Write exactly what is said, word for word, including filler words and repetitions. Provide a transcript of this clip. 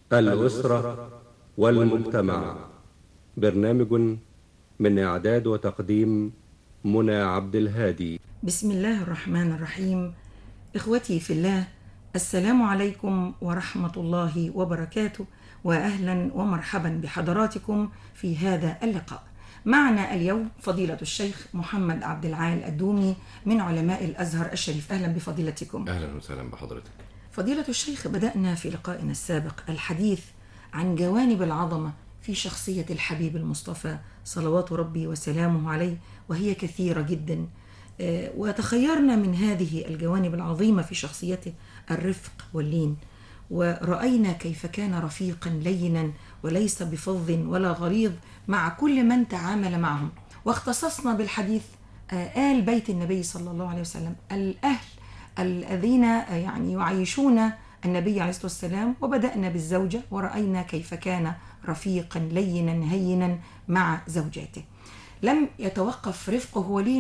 الأسرة والمجتمع. برنامج من إعداد وتقديم منى عبد الهادي. بسم الله الرحمن الرحيم. إخوتي في الله، السلام عليكم ورحمة الله وبركاته، وأهلا ومرحبا بحضراتكم في هذا اللقاء. معنا اليوم فضيلة الشيخ محمد عبد العال الدومي من علماء الأزهر الشريف. أهلا بفضيلتكم. أهلا وسهلا بحضرتك. فضيلة الشيخ، بدأنا في لقائنا السابق الحديث عن جوانب العظمة في شخصية الحبيب المصطفى صلوات ربي وسلامه عليه، وهي كثيرة جدا، وتخيرنا من هذه الجوانب العظيمة في شخصيته الرفق واللين، ورأينا كيف كان رفيقا لينا وليس بفظ ولا غليظ مع كل من تعامل معهم. واختصصنا بالحديث آل بيت النبي صلى الله عليه وسلم، الأهل الذين يعني يعيشون النبي عليه الصلاة والسلام، وبدأنا بالزوجة ورأينا كيف كان رفيقا لينا هينا مع زوجاته. لم يتوقف رفقه ولينه